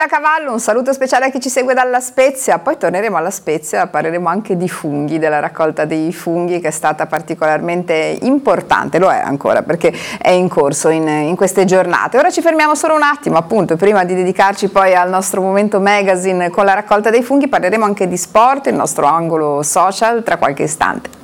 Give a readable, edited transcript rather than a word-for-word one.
A cavallo, un saluto speciale a chi ci segue dalla Spezia, poi torneremo alla Spezia, parleremo anche di funghi, della raccolta dei funghi che è stata particolarmente importante, lo è ancora perché è in corso in queste giornate. Ora ci fermiamo solo un attimo, appunto, prima di dedicarci poi al nostro momento magazine con la raccolta dei funghi, parleremo anche di sport, il nostro angolo social tra qualche istante.